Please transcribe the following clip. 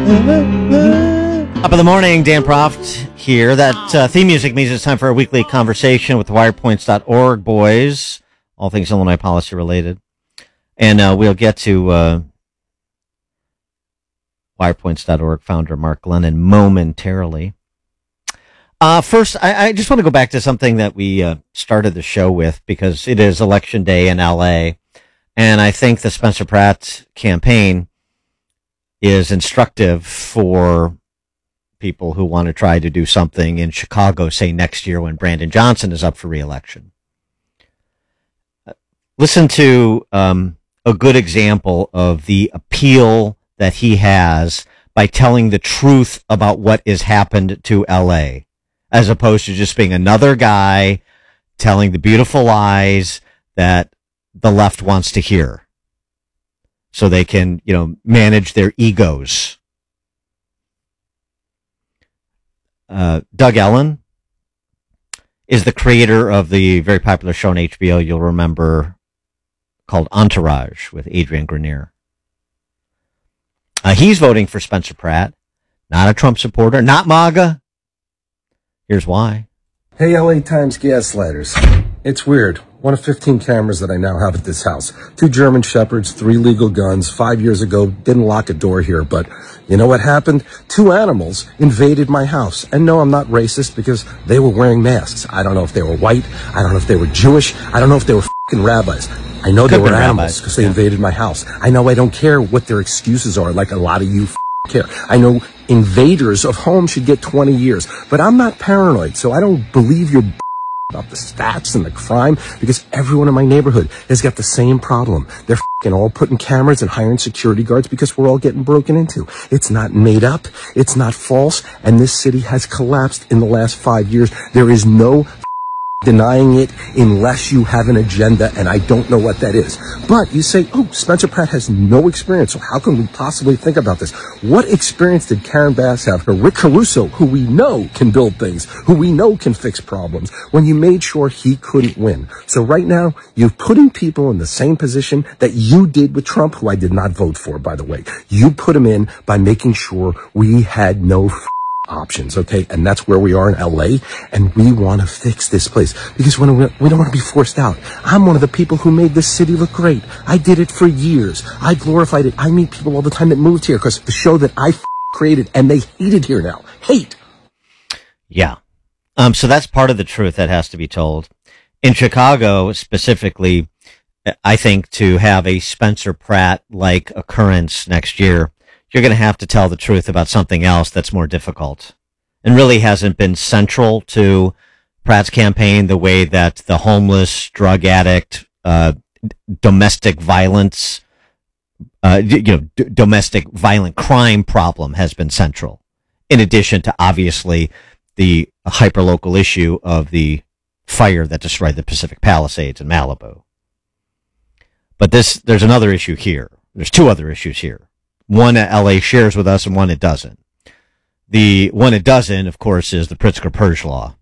Up in the morning, Dan Proft here. That theme music means it's time for a weekly conversation with wirepoints.org boys. All things Illinois policy related. And we'll get to wirepoints.org founder Mark Glennon momentarily. First, I just want to go back to something that we started the show with, because it is election day in L.A., and I think the Spencer Pratt campaign is instructive for people who want to try to do something in Chicago, say next year when Brandon Johnson is up for re-election. Listen to a good example of the appeal that he has by telling the truth about what has happened to L.A., as opposed to just being another guy telling the beautiful lies that the left wants to hear so they can, manage their egos. Doug Ellen is the creator of the very popular show on HBO, you'll remember, called Entourage with Adrian Grenier. He's voting for Spencer Pratt, not a Trump supporter, not MAGA. Here's why. Hey, LA Times gaslighters. It's weird. One of 15 cameras that I now have at this house. 2 German Shepherds, 3 legal guns. 5 years ago, didn't lock a door here, but you know what happened? 2 animals invaded my house. And no, I'm not racist because they were wearing masks. I don't know if they were white. I don't know if they were Jewish. I don't know if they were f***ing rabbis. I know they were animals because they invaded my house. I know I don't care what their excuses are, like a lot of you care. I know invaders of homes should get 20 years, but I'm not paranoid, so I don't believe your about the stats and the crime, because everyone in my neighborhood has got the same problem. They're all putting cameras and hiring security guards because we're all getting broken into. It's not made up. It's not false. And this city has collapsed in the last 5 years. There is no denying it unless you have an agenda, and I don't know what that is. But you say, oh, Spencer Pratt has no experience, so how can we possibly think about this? What experience did Karen Bass have, or Rick Caruso, who we know can build things, who we know can fix problems, when you made sure he couldn't win? So right now, you're putting people in the same position that you did with Trump, who I did not vote for, by the way. You put him in by making sure we had no options, okay? And that's where we are in LA, and we want to fix this place because we don't want to be forced out. I'm one of the people who made this city look great. I did it for years. I glorified it. I meet people all the time that moved here because the show that I created, and they hate it here now. Hate. Yeah. So that's part of the truth that has to be told. In Chicago, specifically, I think to have a Spencer Pratt-like occurrence next year, you're going to have to tell the truth about something else that's more difficult and really hasn't been central to Pratt's campaign the way that the homeless, drug addict, domestic violence, domestic violent crime problem has been central, in addition to obviously the hyperlocal issue of the fire that destroyed the Pacific Palisades in Malibu. But there's another issue here. There's 2 other issues here. One that LA shares with us and one it doesn't. The one it doesn't, of course, is the Pritzker-Purge law.